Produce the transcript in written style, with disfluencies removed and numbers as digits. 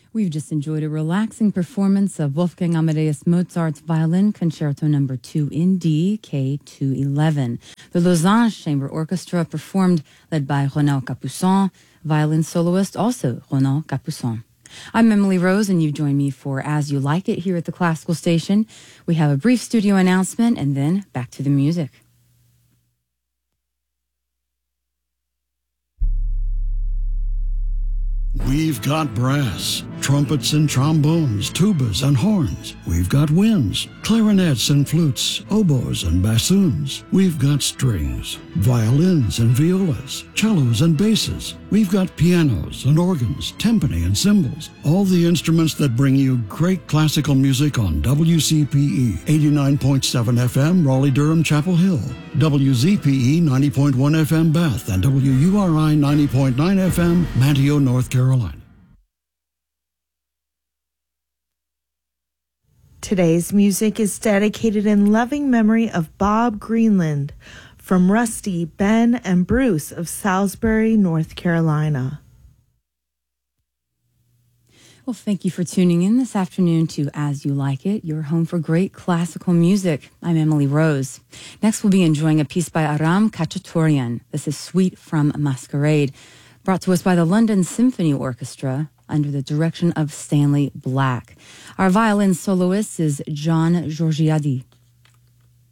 We've just enjoyed a relaxing performance of Wolfgang Amadeus Mozart's Violin Concerto No. 2 in D, K211. The Lausanne Chamber Orchestra performed, led by Ronald Capuçon, violin soloist also Ronald Capuçon. I'm Emily Rose, and you've joined me for As You Like It here at the Classical Station. We have a brief studio announcement, and then back to the music. We've got brass, trumpets and trombones, tubas and horns. We've got winds, clarinets and flutes, oboes and bassoons. We've got strings, violins and violas, cellos and basses. We've got pianos and organs, timpani and cymbals. All the instruments that bring you great classical music on WCPE 89.7 FM, Raleigh-Durham, Chapel Hill, WZPE 90.1 FM, Bath, and WURI 90.9 FM, Manteo, North Carolina. Today's music is dedicated in loving memory of Bob Greenland from Rusty, Ben, and Bruce of Salisbury, North Carolina. Well, thank you for tuning in this afternoon to As You Like It, your home for great classical music. I'm Emily Rose. Next, we'll be enjoying a piece by Aram Khachaturian. This is Suite from Masquerade, brought to us by the London Symphony Orchestra under the direction of Stanley Black. Our violin soloist is John Georgiadi.